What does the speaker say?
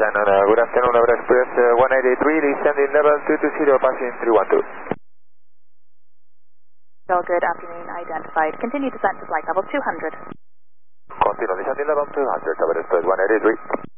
good afternoon, Abra Express 183, descending level 220, passing 312. All good afternoon, identified. Continue descent to flight level 200. Continue descending level 200, Abra Express 183.